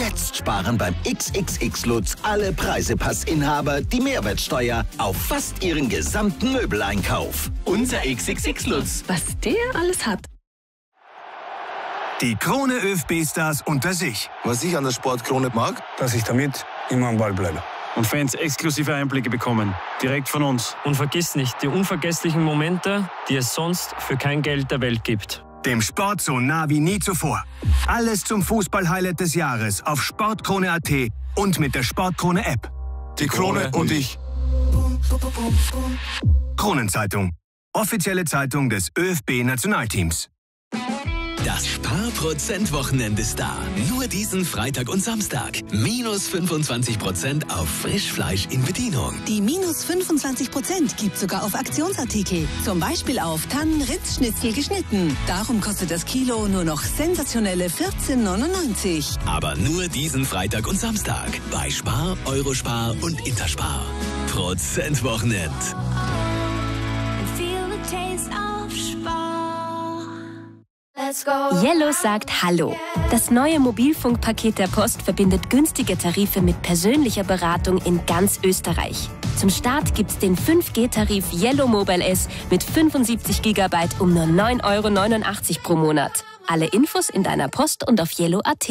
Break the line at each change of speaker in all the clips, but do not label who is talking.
Jetzt sparen beim XXX Lutz alle Preisepassinhaber die Mehrwertsteuer auf fast ihren gesamten Möbeleinkauf.
Unser XXX Lutz.
Was der alles hat.
Die Krone ÖFB-Stars unter sich.
Was ich an der Sportkrone mag,
dass ich damit immer am Ball bleibe.
Und Fans exklusive Einblicke bekommen. Direkt von uns.
Und vergiss nicht die unvergesslichen Momente, die es sonst für kein Geld der Welt gibt.
Dem Sport so nah wie nie zuvor. Alles zum Fußball-Highlight des Jahres auf sportkrone.at und mit der Sportkrone-App.
die Krone und ich.
Kronenzeitung. Offizielle Zeitung des ÖFB-Nationalteams.
Das Sparprozent-Wochenende ist da. Nur diesen Freitag und Samstag. Minus 25% auf Frischfleisch in Bedienung.
Die minus 25% gibt sogar auf Aktionsartikel. Zum Beispiel auf Tannen-Ritz-Schnitzel geschnitten. Darum kostet das Kilo nur noch sensationelle 14,99.
Aber nur diesen Freitag und Samstag. Bei Spar, Eurospar und Interspar. Prozentwochenend.
Yellow sagt Hallo. Das neue Mobilfunkpaket der Post verbindet günstige Tarife mit persönlicher Beratung in ganz Österreich. Zum Start gibt's den 5G-Tarif Yellow Mobile S mit 75 GB um nur 9,89 € pro Monat. Alle Infos in deiner Post und auf yellow.at.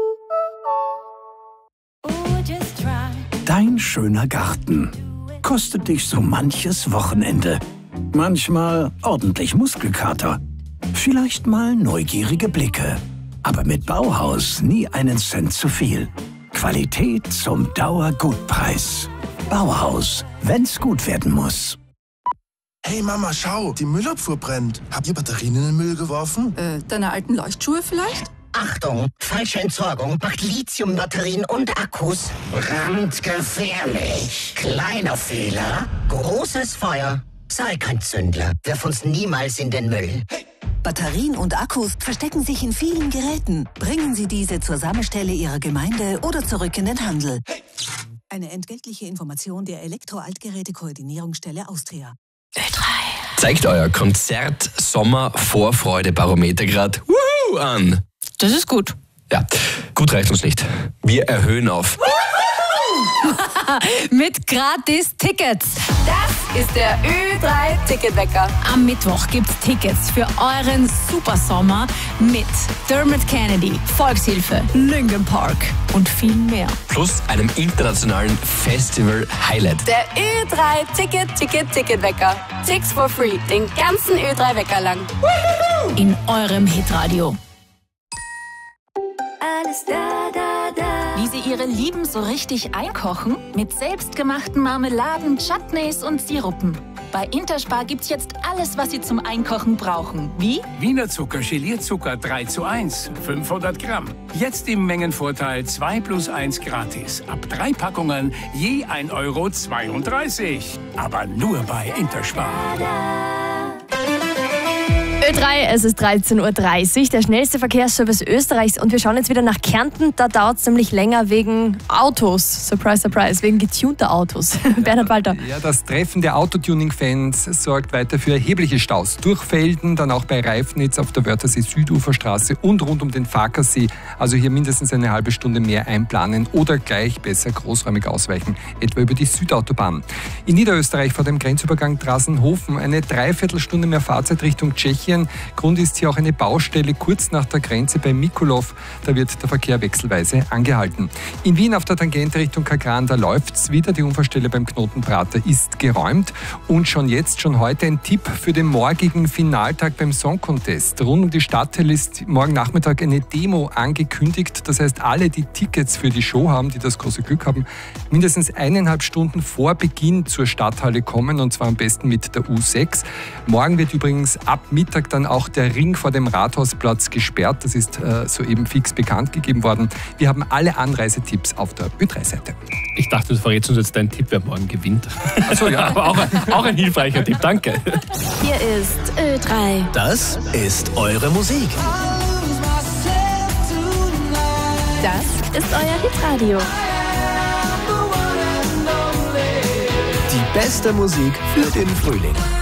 Dein schöner Garten kostet dich so manches Wochenende. Manchmal ordentlich Muskelkater. Vielleicht mal neugierige Blicke. Aber mit Bauhaus nie einen Cent zu viel. Qualität zum Dauergutpreis. Bauhaus, wenn's gut werden muss.
Hey Mama, schau, die Müllabfuhr brennt. Habt ihr Batterien in den Müll geworfen?
Deine alten Leuchtschuhe vielleicht?
Achtung, falsche Entsorgung macht Lithiumbatterien und Akkus brandgefährlich. Kleiner Fehler, großes Feuer. Sei kein Zündler, wirf uns niemals in den Müll.
Batterien und Akkus verstecken sich in vielen Geräten. Bringen Sie diese zur Sammelstelle Ihrer Gemeinde oder zurück in den Handel. Eine entgeltliche Information der Elektro-Altgeräte-Koordinierungsstelle Austria.
Ö3.
Zeigt euer Konzert-Sommer-Vorfreude-Barometer grad an.
Das ist gut.
Ja, gut reicht uns nicht. Wir erhöhen auf.
Mit gratis Tickets. Das ist der Ö3-Ticketwecker. Am Mittwoch gibt's Tickets für euren Supersommer mit Dermot Kennedy, Volkshilfe, Linkin Park und viel mehr.
Plus einem internationalen Festival-Highlight.
Der Ö3-Ticketwecker. Tickets for free, den ganzen Ö3-Wecker lang. In eurem Hitradio.
Alles da, da, da. Wie Sie Ihre Lieben so richtig einkochen? Mit selbstgemachten Marmeladen, Chutneys und Sirupen. Bei Interspar gibt's jetzt alles, was Sie zum Einkochen brauchen. Wie?
Wiener Zucker, Gelierzucker 3:1, 500 Gramm. Jetzt im Mengenvorteil 2 + 1 gratis. Ab 3 Packungen je 1,32 €. Aber nur bei Interspar.
Ö3, es ist 13:30 Uhr, der schnellste Verkehrsservice Österreichs und wir schauen jetzt wieder nach Kärnten. Da dauert es nämlich länger wegen Autos. Surprise, surprise, wegen getunter Autos. Bernhard Walter.
Ja, das Treffen der Autotuning-Fans sorgt weiter für erhebliche Staus. Durch Felden, dann auch bei Reifnitz auf der Wörthersee-Süduferstraße und rund um den Farkasee. Also hier mindestens eine halbe Stunde mehr einplanen oder gleich besser großräumig ausweichen, etwa über die Südautobahn. In Niederösterreich vor dem Grenzübergang Drasenhofen eine Dreiviertelstunde mehr Fahrzeit Richtung Tschechien. Grund ist hier auch eine Baustelle kurz nach der Grenze bei Mikulov. Da wird der Verkehr wechselweise angehalten. In Wien auf der Tangente Richtung Kagran, da läuft's wieder. Die Unfallstelle beim Knoten Prater ist geräumt. Und schon heute ein Tipp für den morgigen Finaltag beim Song Contest. Rund um die Stadtteile ist morgen Nachmittag eine Demo angekündigt. Das heißt, alle, die Tickets für die Show haben, die das große Glück haben, mindestens 1,5 Stunden vor Beginn zur Stadthalle kommen, und zwar am besten mit der U6. Morgen wird übrigens ab Mittag dann auch der Ring vor dem Rathausplatz gesperrt. Das ist soeben fix bekannt gegeben worden. Wir haben alle Anreisetipps auf der Ö3-Seite.
Ich dachte, du verrätst uns jetzt deinen Tipp, wer morgen gewinnt.
Achso, ja.
Aber auch ein hilfreicher Tipp, danke.
Hier ist Ö3.
Das ist eure Musik.
Das ist euer Hitradio.
Die beste Musik für den Frühling.